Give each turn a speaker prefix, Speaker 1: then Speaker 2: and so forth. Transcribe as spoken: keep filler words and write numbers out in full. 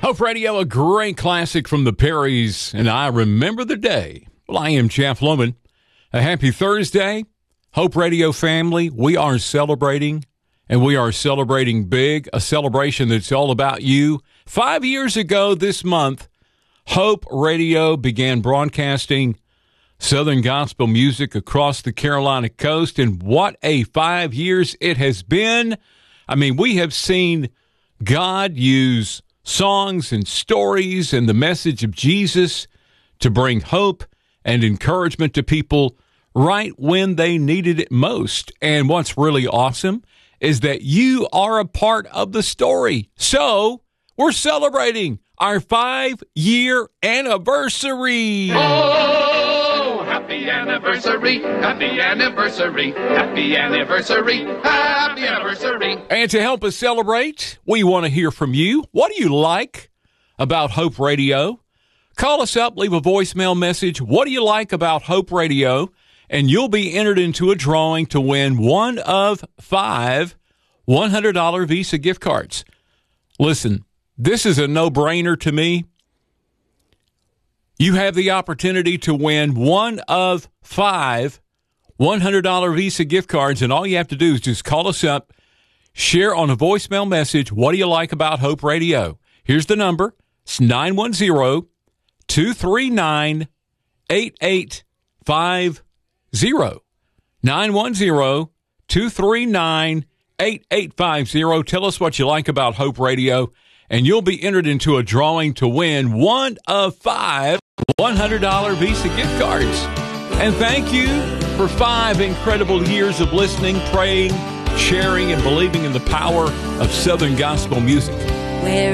Speaker 1: Hope Radio, a great classic from the Perrys, and I remember the day. Well, I am Jeff Loman. A happy Thursday. Hope Radio family, we are celebrating, and we are celebrating big, a celebration that's all about you. Five years ago this month, Hope Radio began broadcasting Southern gospel music across the Carolina coast, and what a five years it has been. I mean, we have seen God use songs and stories and the message of Jesus to bring hope and encouragement to people right when they needed it most. And what's really awesome is that you are a part of the story. So we're celebrating our five-year anniversary.
Speaker 2: Oh, happy anniversary, happy anniversary, happy anniversary, happy anniversary.
Speaker 1: And to help us celebrate, we want to hear from you. What do you like about Hope Radio? Call us up, leave a voicemail message. What do you like about Hope Radio? And you'll be entered into a drawing to win one of five one hundred dollars Visa gift cards. Listen, this is a no-brainer to me. You have the opportunity to win one of five one hundred dollars Visa gift cards, and all you have to do is just call us up, share on a voicemail message, what do you like about Hope Radio? Here's the number. It's nine one zero, two three nine, eight eight five zero. nine one zero, two three nine, eight eight five zero. Tell us what you like about Hope Radio, and you'll be entered into a drawing to win one of five one hundred dollars Visa gift cards. And thank you for five incredible years of listening, praying, sharing, and believing in the power of Southern gospel music.
Speaker 3: Where